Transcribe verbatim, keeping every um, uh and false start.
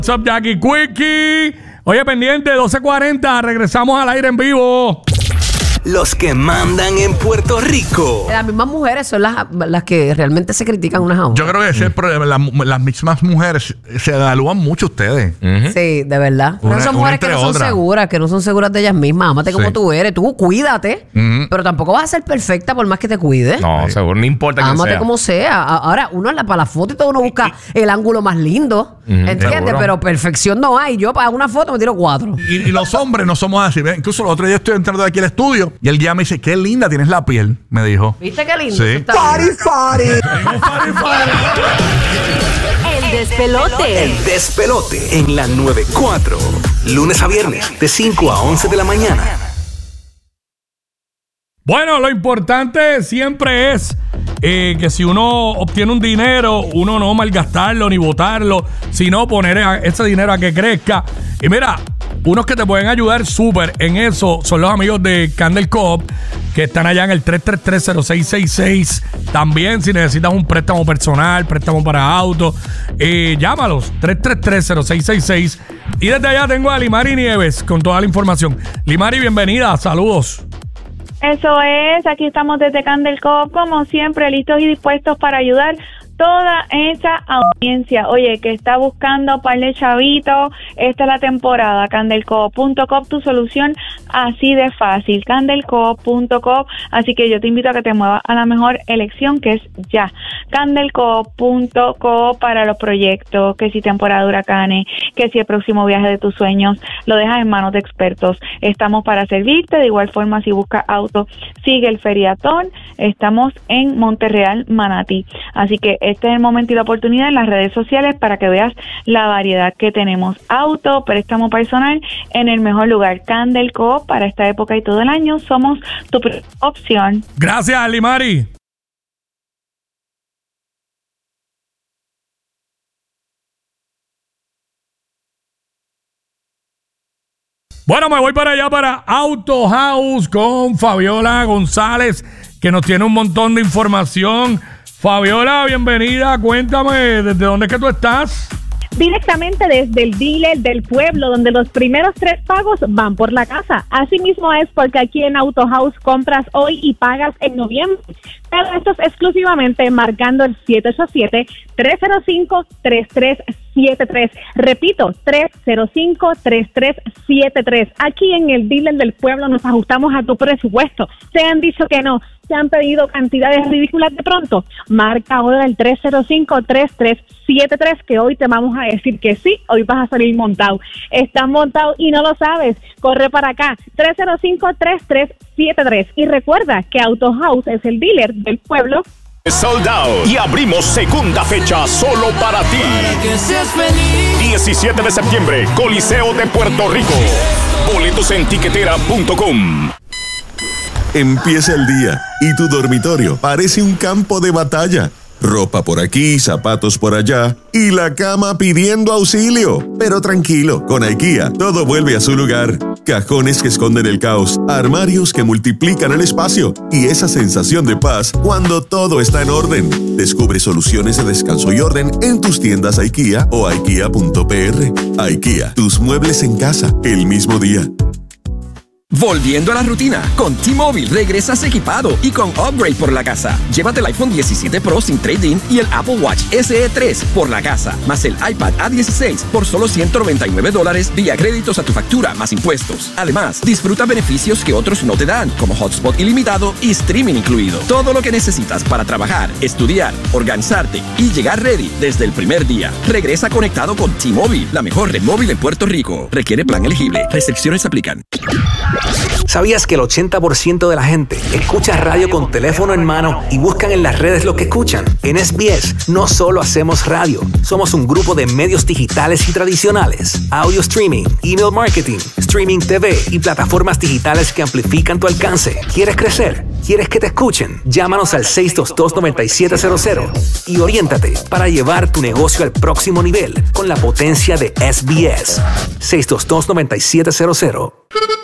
What's up, Jackie Quickie? Oye, pendiente, doce cuarenta, regresamos al aire en vivo. Los que mandan en Puerto Rico. Las mismas mujeres son las, las que realmente se critican unas a otras. Yo creo que ese es el problema. Las, las mismas mujeres se evalúan mucho ustedes. Uh-huh. Sí, de verdad. Una, Pero son mujeres que no son otra. seguras, que no son seguras de ellas mismas. Ámate como Sí. tú eres. Tú cuídate, Uh-huh. pero tampoco vas a ser perfecta por más que te cuides. No, seguro, no importa quién Ámate sea. como sea. A- Ahora, uno en la, para la foto y todo uno busca el ángulo más lindo. ¿Entiendes? seguro. Pero perfección no hay. Yo para una foto me tiro cuatro. Y, y los hombres no somos así. Ve, incluso el otro día estoy entrando de aquí al estudio y él ya me dice, qué linda tienes la piel, me dijo. ¿Viste qué lindo? Sí. Eso está bien. El despelote. El despelote en la noventa y cuatro. Lunes a viernes de cinco a once de la mañana. Bueno, lo importante siempre es eh, que si uno obtiene un dinero, uno no malgastarlo ni botarlo, sino poner a- ese dinero a que crezca. Y mira, unos que te pueden ayudar súper en eso son los amigos de Candle Co-op, que están allá en el tres tres tres, cero seis seis seis. También si necesitas un préstamo personal, préstamo para auto, eh, llámalos, tres tres tres, cero seis seis seis. Y desde allá tengo a Limari Nieves con toda la información. Limari, bienvenida, saludos. Eso es, aquí estamos desde Candle Co-op, como siempre, listos y dispuestos para ayudar toda esa audiencia. Oye, que está buscando par de chavitos, esta es la temporada. Candle Co op punto com, tu solución así de fácil. Candle Co op punto com, así que yo te invito a que te muevas a la mejor elección, que es ya. Candle Co op punto com para los proyectos, que si temporada de huracanes, que si el próximo viaje de tus sueños, lo dejas en manos de expertos. Estamos para servirte. De igual forma, si buscas auto, sigue el feriatón. Estamos en Monterreal, Manatí. Así que este es el momento y la oportunidad en las redes sociales para que veas la variedad que tenemos. Auto, préstamo personal en el mejor lugar. Candle Co op para esta época y todo el año. Somos tu primera opción. Gracias, Limari. Bueno, me voy para allá para Auto House con Fabiola González, que nos tiene un montón de información. Fabiola, bienvenida. Cuéntame, ¿desde dónde es que tú estás? Directamente desde el dealer del pueblo, donde los primeros tres pagos van por la casa. Así mismo es porque aquí en Auto House compras hoy y pagas en noviembre. Pero esto es exclusivamente marcando el siete ocho siete, tres cero cinco, tres tres siete tres. Repito, tres cero cinco, tres tres siete tres. Aquí en el dealer del pueblo nos ajustamos a tu presupuesto. Te han dicho que no, te han pedido cantidades ridículas de pronto. Marca ahora el tres cero cinco, tres tres siete tres, que hoy te vamos a decir que sí, hoy vas a salir montado. Estás montado y no lo sabes. Corre para acá, tres cero cinco, tres tres siete tres. Y recuerda que Auto House es el dealer del pueblo. Sold out y abrimos segunda fecha solo para ti. diecisiete de septiembre, Coliseo de Puerto Rico. Boletos en tiquetera punto com. Empieza el día y tu dormitorio parece un campo de batalla. Ropa por aquí, zapatos por allá y la cama pidiendo auxilio. Pero tranquilo, con IKEA todo vuelve a su lugar. Cajones que esconden el caos, armarios que multiplican el espacio y esa sensación de paz cuando todo está en orden. Descubre soluciones de descanso y orden en tus tiendas IKEA o IKEA punto P R. IKEA, tus muebles en casa el mismo día. Volviendo a la rutina, con T-Mobile regresas equipado y con upgrade por la casa. Llévate el iPhone diecisiete Pro sin trade-in y el Apple Watch S E tres por la casa, más el iPad A dieciséis por solo ciento noventa y nueve dólares vía créditos a tu factura más impuestos. Además, disfruta beneficios que otros no te dan, como hotspot ilimitado y streaming incluido. Todo lo que necesitas para trabajar, estudiar, organizarte y llegar ready desde el primer día. Regresa conectado con T-Mobile, la mejor red móvil en Puerto Rico. Requiere plan elegible. Restricciones aplican. ¿Sabías que el ochenta por ciento de la gente escucha radio con teléfono en mano y buscan en las redes lo que escuchan? En S B S no solo hacemos radio, somos un grupo de medios digitales y tradicionales, audio streaming, email marketing, streaming T V y plataformas digitales que amplifican tu alcance. ¿Quieres crecer? ¿Quieres que te escuchen? Llámanos al seis dos dos, nueve siete cero cero y oriéntate para llevar tu negocio al próximo nivel con la potencia de S B S. seis dos dos, nueve siete cero cero.